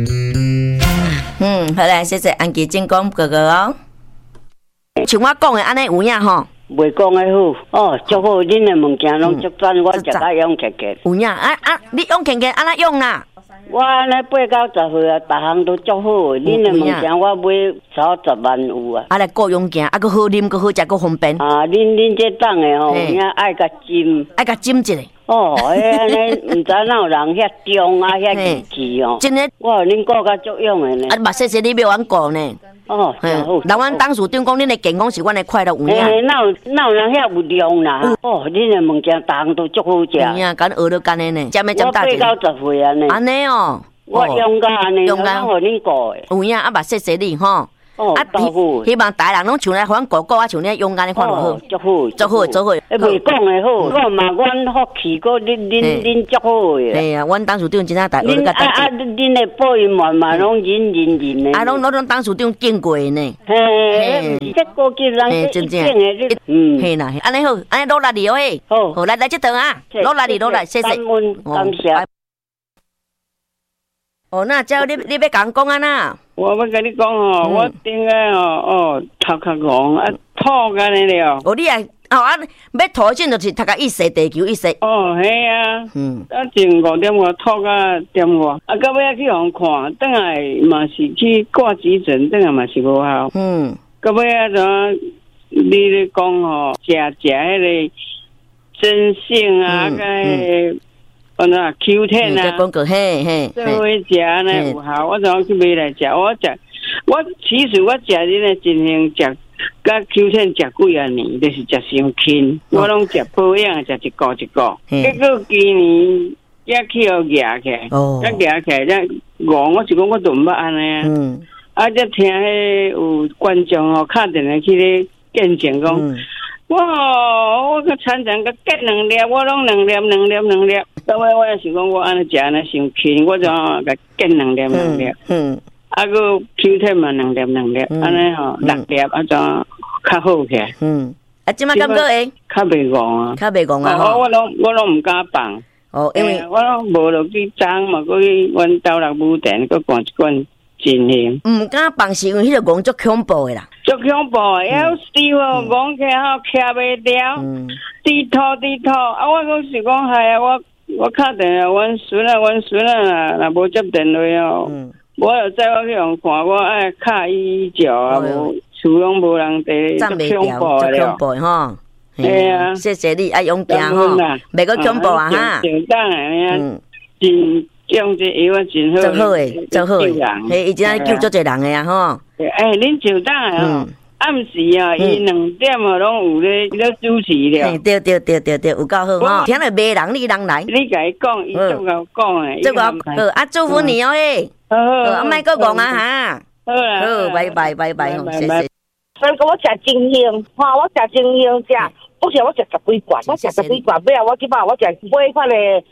好来，谢谢安琪进讲哥哥哦。像我讲的安尼有影吼， 袂讲的好哦，足好，恁的物件拢足赞，我食甲用客客。 有影你用看看安怎用啦？ 我安尼8到10岁啊，逐项都足好的。恁的物件我买超10万有啊。 来够用行，搁好啉，搁好食，搁方便。 恁这档的吼，有影爱甲浸， 爱甲浸一下。 哦，安尼毋知哪有人遐中啊，遐义气哦。 真的， 哇，恁顾甲足用的呢。 嘛谢谢你要阮顾呢。 哦，真好。 人阮当属长讲，恁的健康是阮的快乐有影。 哪有人遐有量啦？哦，恁的物件逐项都足好食。 有影，敢学了干的呢？占大。 我8到10岁安尼。 安尼哦。 我用甲安尼，用甲互恁顾的。 有影，嘛谢谢你吼。 希望大人拢像来阮哥哥啊，像你勇敢的看就好， 足好， 足好，足好。 袂讲的好，我嘛阮福气，个恁足好的。 哎呀，阮当属长真正大。 恁恁的报应嘛拢忍的。 拢当属长见过呢。 嘿，这个叫人真正嘿啦，安尼好，安尼落来哩哦嘿。好，来这顿啊，落来，谢谢。 感谢。 那叫你要讲讲啊呐？ 我要跟你讲哦，我顶个头壳戆啊，吐干你了。 你啊，要吐先就是头壳一洗地球一洗。 系啊。前5点我吐到点外，到尾去互看，等下嘛是去挂急诊，等下嘛是无效。到尾怎你咧讲吼，食迄个真性啊，那 Q10 啊， 广告嘿， 这会食呢有效，我怎去买来食？我其实我食恁的真行食，甲 Q10 食几啊年，就是食伤轻，我拢食保养，食一个。结果今年也去互夹起来，夹起来才戆，我是讲我都毋捌安尼啊。才听迄有观众打电话去咧见证讲。我个常常个结2粒，我拢2粒。到尾我也是讲我安尼食安尼伤轻，我就个结2粒。个 Q10 嘛2粒，安尼吼6粒啊，怎较好起来。 即摆感觉会较袂戆啊。我拢毋敢放。因为我拢无落去装嘛，去阮斗六武店，去灌一罐。真诶， 毋敢放是因为迄个戆足恐怖诶啦， 足恐怖诶，有时吼戆起吼徛袂牢，低头啊！我讲是讲系啊，我打电话阮孙啊，若无接电话哦，我又载我去互看，我爱卡医照啊，无厝拢无人地，足恐怖诶吼。 系啊， 谢谢你爱勇敢吼，袂个恐怖啊哈。 上当诶，真。用这药啊，真好， 真好诶，嘿，伊真爱救足侪人诶啊吼。 恁上当诶吼，暗时啊，伊2点啊，拢有咧主持了。 对，有够好吼。听了骂人，你人来。 你甲伊讲，伊足够讲诶。 足够好，祝福你哦嘿。好，莫个讲啊哈。 好啦， 好，拜，谢谢。 所以讲我食真香，我食真香食。我食10几罐，尾啊！我即摆我食买迄款的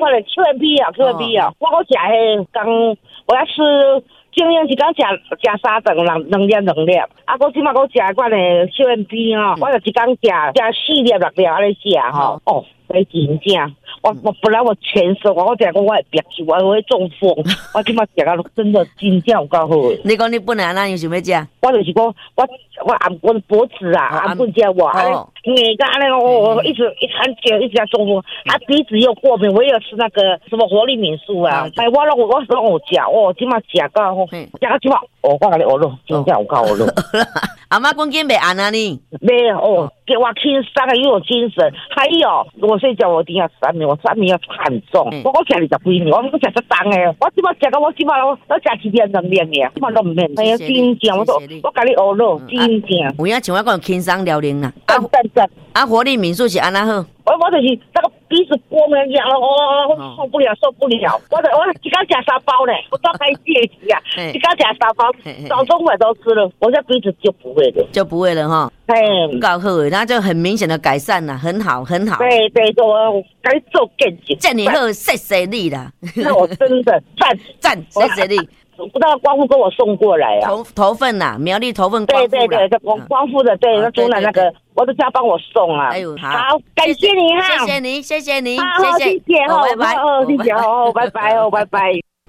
QMP 啊，我食迄刚我要吃，正经一工食3顿2粒，啊！我即摆我食迄款的QMP 我就一工食4粒6粒安尼食吼，真正。我本来我全身我讲我会憋气，我会中风。我即摆食到真的真正有够好。 你讲你本来哪样想要食？ 我就是讲我按我的脖子啊，按不掉我，每个安尼我一直一直在中风，鼻子又过敏，我也有吃那个什么活力敏素啊。我拢有食，即摆食到即摆，我讲你学咯，真正有够学咯。 阿妈讲紧袂按啊你？ 袂给我轻松的又有精神，还有我睡觉我一定要3秒，我3秒要很重。我吃20几年，我食得重的，我即摆食到我食1粒2粒尔，即摆都唔免。哎呀，真正我甲你学咯，真正。 有影像我讲轻松疗龄啦。活力民宿是安那好？ 我就是那个鼻子过敏痒了，我受不了。我一刚吃3包呢，我刚开戒呀，一刚吃3包，早中晚都吃了，我这鼻子就不会了哈。够好诶，那就很明显的改善了，很好。 对，我该做更紧。 这你好，谢谢你啦。 那我真的赞， 谢谢你。 不知道光复跟我送过来啊， 头份呐，苗栗头份光复对，光复的，对，那中南那个，我都叫帮我送啊。 哎呦，好， 感谢你哈， 谢谢你，谢谢， 好，谢谢， 拜拜， 谢谢，拜拜。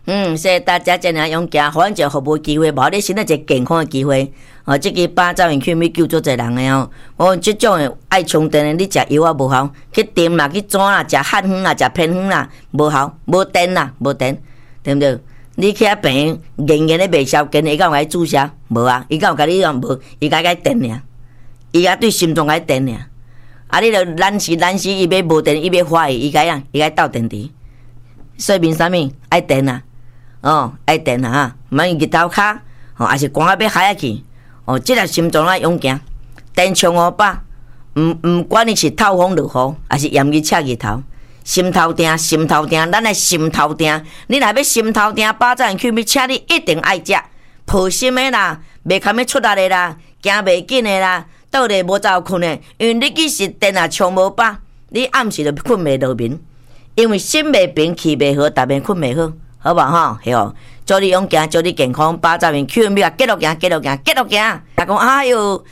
谢谢大家这样勇行，互咱一个服务机会，无你身体一个健康的机会。这个8兆元去咪救助一人的哦。这种的爱充电的，你食药啊无效，去点啦，去转啦，食汉方啦，食偏方啦，无效，无电啦，无电，对不对？你去遐病，严严的卖消根，伊敢有甲你注射？无啊，伊敢有甲你用无？伊甲电尔，伊甲对心脏甲电尔。啊，你著咱时，伊要无电，伊要坏，伊甲斗电池。说明啥物？爱电啊！爱电啊！哈，莫日头骹，也是寒啊要海啊去。即个心脏啊勇行，电充500，毋管你是透风落雨，还是炎日赤日头，心头定，咱的心头定。你若要心头定，8兆元去咪，请你一定爱食，抱心的啦，袂堪要出力的啦，行袂紧的啦，倒咧无早困的，因为你其实电啊充无饱，你暗时就困袂落眠。因为心袂平，气袂好，逐暝困袂好，好无吼？系哦，祝你勇行，祝你健康，8兆元，去咪啊，继续行。阿讲哎哟。